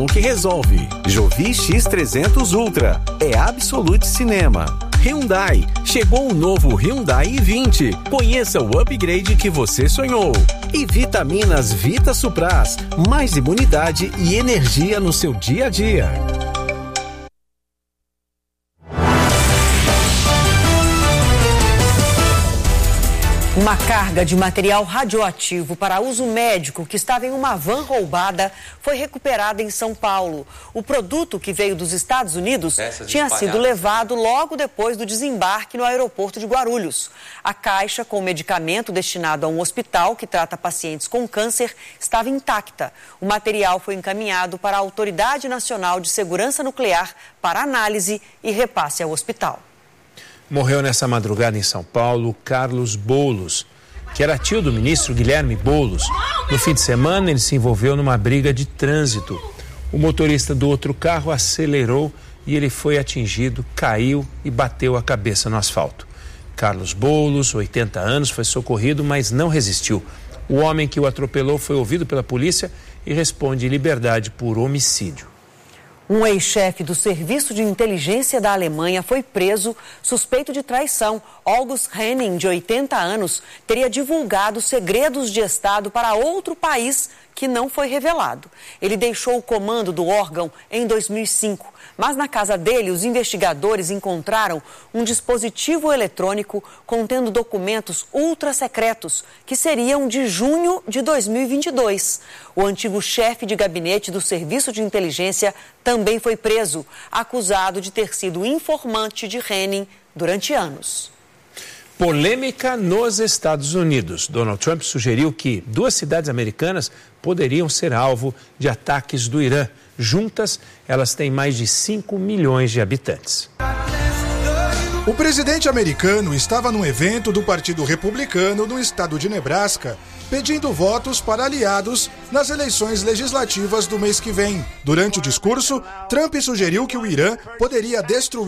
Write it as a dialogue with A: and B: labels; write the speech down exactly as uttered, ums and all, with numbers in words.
A: O que resolve. Jovi X trezentos Ultra é Absolute Cinema. Hyundai. Chegou o novo Hyundai i vinte. Conheça o upgrade que você sonhou. E Vitaminas Vita Supras. Mais imunidade e energia no seu dia a dia.
B: Uma carga de material radioativo para uso médico que estava em uma van roubada foi recuperada em São Paulo. O produto, que veio dos Estados Unidos, tinha sido levado logo depois do desembarque no aeroporto de Guarulhos. A caixa com medicamento destinado a um hospital que trata pacientes com câncer estava intacta. O material foi encaminhado para a Autoridade Nacional de Segurança Nuclear para análise e repasse ao hospital.
C: Morreu nessa madrugada em São Paulo Carlos Boulos, que era tio do ministro Guilherme Boulos. No fim de semana, ele se envolveu numa briga de trânsito. O motorista do outro carro acelerou e ele foi atingido, caiu e bateu a cabeça no asfalto. Carlos Boulos, oitenta anos, foi socorrido, mas não resistiu. O homem que o atropelou foi ouvido pela polícia e responde em liberdade por homicídio.
B: Um ex-chefe do Serviço de Inteligência da Alemanha foi preso suspeito de traição. August Henning, de oitenta anos, teria divulgado segredos de Estado para outro país que não foi revelado. Ele deixou o comando do órgão em dois mil e cinco, mas na casa dele os investigadores encontraram um dispositivo eletrônico contendo documentos ultra-secretos que seriam de junho de dois mil e vinte e dois. O antigo chefe de gabinete do Serviço de Inteligência também foi preso, acusado de ter sido informante de Henning durante anos.
C: Polêmica nos Estados Unidos. Donald Trump sugeriu que duas cidades americanas poderiam ser alvo de ataques do Irã. Juntas, elas têm mais de cinco milhões de habitantes.
D: O presidente americano estava num evento do Partido Republicano no estado de Nebraska, pedindo votos para aliados nas eleições legislativas do mês que vem. Durante o discurso, Trump sugeriu que o Irã poderia destruir